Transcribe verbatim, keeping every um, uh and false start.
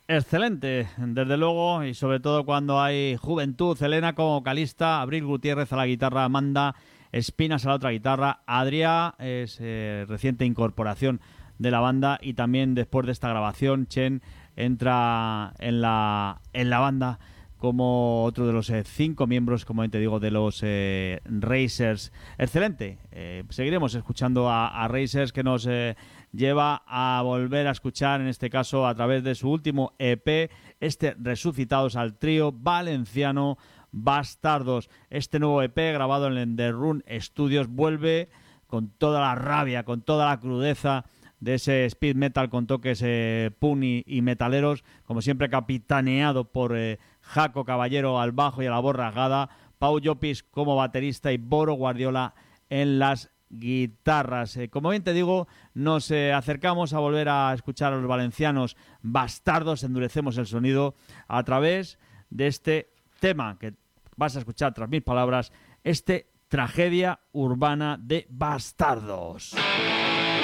excelente, desde luego, y sobre todo cuando hay juventud. Elena como vocalista, Abril Gutiérrez a la guitarra, Amanda Espinas a la otra guitarra, Adrià es eh, reciente incorporación de la banda, y también después de esta grabación Chen entra en la, en la banda como otro de los eh, cinco miembros, como te digo, de los eh, Racers. Excelente. Eh, seguiremos escuchando a, a Racers, que nos eh, lleva a volver a escuchar, en este caso a través de su último E P, este Resucitados, al trío valenciano Bastardos. Este nuevo E P, grabado en The Rune Studios, vuelve con toda la rabia, con toda la crudeza de ese speed metal con toques eh, punk y, y metaleros, como siempre capitaneado por eh, Jaco Caballero al bajo y a la voz rasgada, Pau Llopis como baterista y Boro Guardiola en las guitarras. Eh, como bien te digo, nos eh, acercamos a volver a escuchar a los valencianos Bastardos, endurecemos el sonido a través de este tema que vas a escuchar tras mis palabras, este Tragedia Urbana de Bastardos.